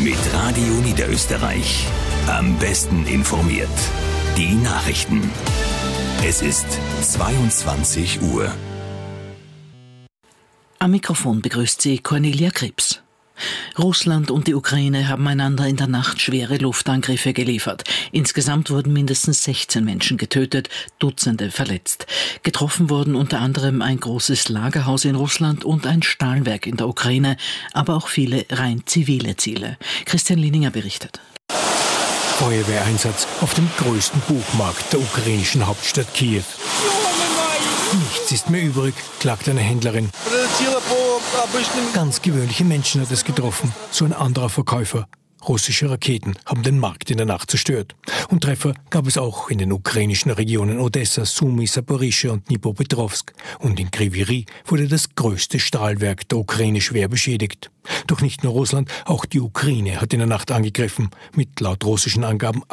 Mit Radio Niederösterreich. Am besten informiert. Die Nachrichten. Es ist 22 Uhr. Am Mikrofon begrüßt sie Cornelia Krebs. Russland und die Ukraine haben einander in der Nacht schwere Luftangriffe geliefert. Insgesamt wurden mindestens 16 Menschen getötet, Dutzende verletzt. Getroffen wurden unter anderem ein großes Lagerhaus in Russland und ein Stahlwerk in der Ukraine, aber auch viele rein zivile Ziele. Christian Lininger berichtet. Feuerwehreinsatz auf dem größten Buchmarkt der ukrainischen Hauptstadt Kiew. Nichts ist mehr übrig, klagt eine Händlerin. Ganz gewöhnliche Menschen hat es getroffen, so ein anderer Verkäufer. Russische Raketen haben den Markt in der Nacht zerstört. Und Treffer gab es auch in den ukrainischen Regionen Odessa, Sumy, Saporischschja und Dnipropetrovsk. Und in Kryvyi Rih wurde das größte Stahlwerk der Ukraine schwer beschädigt. Doch nicht nur Russland, auch die Ukraine hat in der Nacht angegriffen. Mit laut russischen Angaben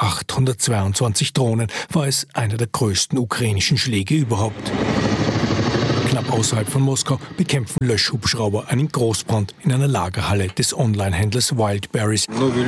822 Drohnen war es einer der größten ukrainischen Schläge überhaupt. Knapp außerhalb von Moskau bekämpfen Löschhubschrauber einen Großbrand in einer Lagerhalle des Online-Händlers Wildberries.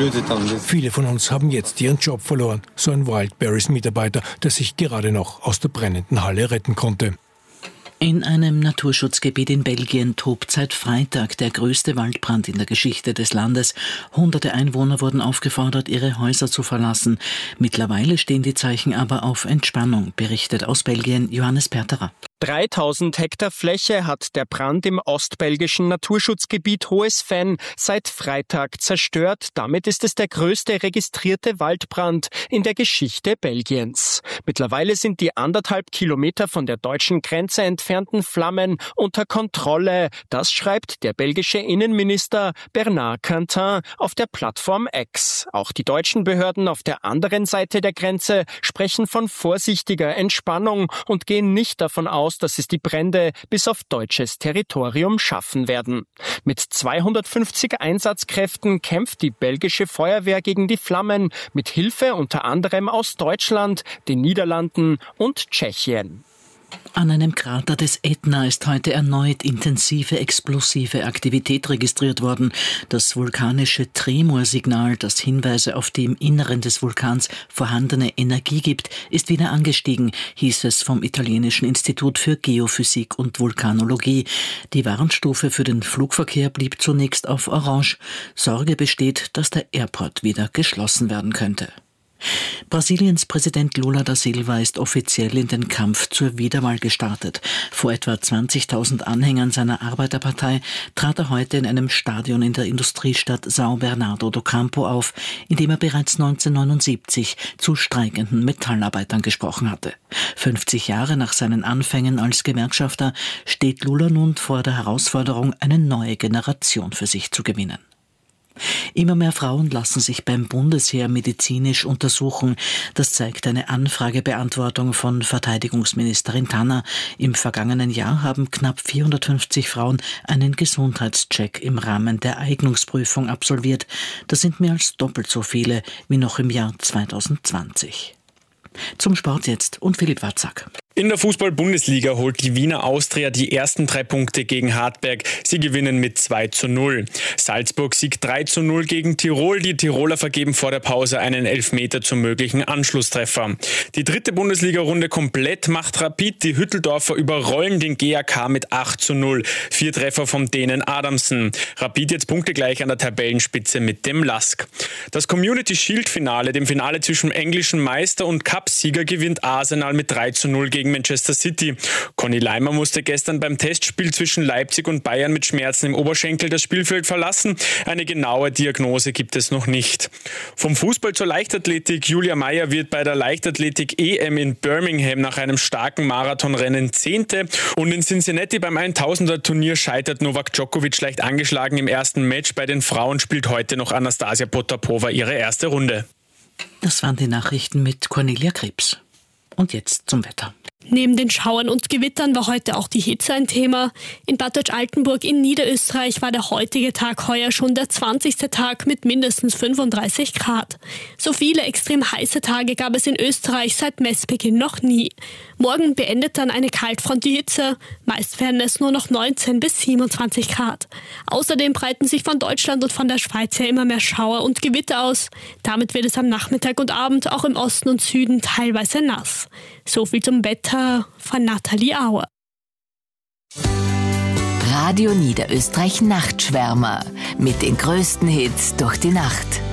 Viele von uns haben jetzt ihren Job verloren, so ein Wildberries-Mitarbeiter, der sich gerade noch aus der brennenden Halle retten konnte. In einem Naturschutzgebiet in Belgien tobt seit Freitag der größte Waldbrand in der Geschichte des Landes. Hunderte Einwohner wurden aufgefordert, ihre Häuser zu verlassen. Mittlerweile stehen die Zeichen aber auf Entspannung, berichtet aus Belgien Johannes Perterer. 3000 Hektar Fläche hat der Brand im ostbelgischen Naturschutzgebiet Hohes Venn seit Freitag zerstört. Damit ist es der größte registrierte Waldbrand in der Geschichte Belgiens. Mittlerweile sind die 1,5 Kilometer von der deutschen Grenze entfernten Flammen unter Kontrolle. Das schreibt der belgische Innenminister Bernard Quentin auf der Plattform X. Auch die deutschen Behörden auf der anderen Seite der Grenze sprechen von vorsichtiger Entspannung und gehen nicht davon aus, dass es die Brände bis auf deutsches Territorium schaffen werden. Mit 250 Einsatzkräften kämpft die belgische Feuerwehr gegen die Flammen, mit Hilfe unter anderem aus Deutschland, den Niederlanden und Tschechien. An einem Krater des Ätna ist heute erneut intensive explosive Aktivität registriert worden. Das vulkanische Tremorsignal, das Hinweise auf die im Inneren des Vulkans vorhandene Energie gibt, ist wieder angestiegen, hieß es vom italienischen Institut für Geophysik und Vulkanologie. Die Warnstufe für den Flugverkehr blieb zunächst auf Orange. Sorge besteht, dass der Airport wieder geschlossen werden könnte. Brasiliens Präsident Lula da Silva ist offiziell in den Kampf zur Wiederwahl gestartet. Vor etwa 20.000 Anhängern seiner Arbeiterpartei trat er heute in einem Stadion in der Industriestadt São Bernardo do Campo auf, in dem er bereits 1979 zu streikenden Metallarbeitern gesprochen hatte. 50 Jahre nach seinen Anfängen als Gewerkschafter steht Lula nun vor der Herausforderung, eine neue Generation für sich zu gewinnen. Immer mehr Frauen lassen sich beim Bundesheer medizinisch untersuchen. Das zeigt eine Anfragebeantwortung von Verteidigungsministerin Tanner. Im vergangenen Jahr haben knapp 450 Frauen einen Gesundheitscheck im Rahmen der Eignungsprüfung absolviert. Das sind mehr als doppelt so viele wie noch im Jahr 2020. Zum Sport jetzt und Philipp Watzak. In der Fußball-Bundesliga holt die Wiener Austria die ersten 3 Punkte gegen Hartberg. Sie gewinnen mit 2:0. Salzburg siegt 3:0 gegen Tirol. Die Tiroler vergeben vor der Pause einen Elfmeter zum möglichen Anschlusstreffer. Die 3. Bundesliga-Runde komplett macht Rapid. Die Hütteldorfer überrollen den GAK mit 8:0. 4 Treffer vom Dänen Adamsen. Rapid jetzt punktegleich an der Tabellenspitze mit dem LASK. Das Community Shield-Finale, dem Finale zwischen englischen Meister und Cupsieger, gewinnt Arsenal mit 3:0 gegen Manchester City. Conny Leimer musste gestern beim Testspiel zwischen Leipzig und Bayern mit Schmerzen im Oberschenkel das Spielfeld verlassen. Eine genaue Diagnose gibt es noch nicht. Vom Fußball zur Leichtathletik. Julia Meyer wird bei der Leichtathletik-EM in Birmingham nach einem starken Marathonrennen 10. Und in Cincinnati beim 1000er-Turnier scheitert Novak Djokovic leicht angeschlagen im ersten Match. Bei den Frauen spielt heute noch Anastasia Potapova ihre erste Runde. Das waren die Nachrichten mit Cornelia Krebs. Und jetzt zum Wetter. Neben den Schauern und Gewittern war heute auch die Hitze ein Thema. In Bad Deutsch-Altenburg in Niederösterreich war der heutige Tag heuer schon der 20. Tag mit mindestens 35 Grad. So viele extrem heiße Tage gab es in Österreich seit Messbeginn noch nie. Morgen beendet dann eine Kaltfront die Hitze. Meist werden es nur noch 19 bis 27 Grad. Außerdem breiten sich von Deutschland und von der Schweiz her immer mehr Schauer und Gewitter aus. Damit wird es am Nachmittag und Abend auch im Osten und Süden teilweise nass. So viel zum Wetter von Nathalie Auer. Radio Niederösterreich Nachtschwärmer mit den größten Hits durch die Nacht.